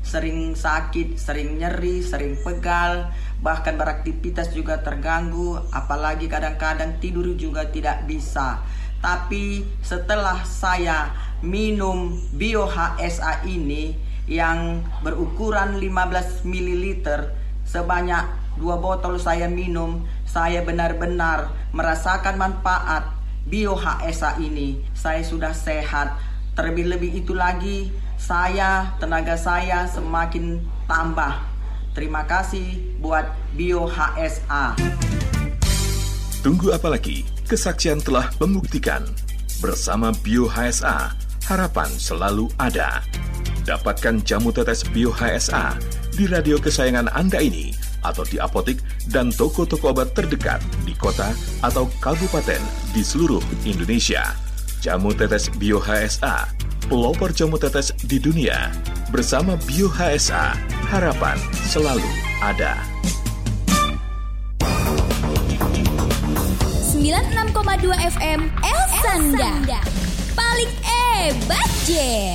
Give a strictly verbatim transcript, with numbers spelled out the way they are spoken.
sering sakit, sering nyeri, sering pegal, bahkan beraktivitas juga terganggu, apalagi kadang-kadang tidur juga tidak bisa. Tapi setelah saya minum Bio H S A ini yang berukuran lima belas mililiter sebanyak dua botol saya minum, saya benar-benar merasakan manfaat Bio H S A ini. Saya sudah sehat. Terlebih-lebih itu lagi, saya, tenaga saya semakin tambah. Terima kasih buat Bio H S A. Tunggu apa lagi? Kesaksian telah membuktikan. Bersama Bio H S A, harapan selalu ada. Dapatkan jamu tetes Bio H S A di radio kesayangan Anda ini atau di apotik dan toko-toko obat terdekat di kota atau kabupaten di seluruh Indonesia. Jamu tetes Bio H S A, pelopor jamu tetes di dunia. Bersama Bio H S A, harapan selalu ada. sembilan puluh enam koma dua F M El Sanda. Paling hebat, je.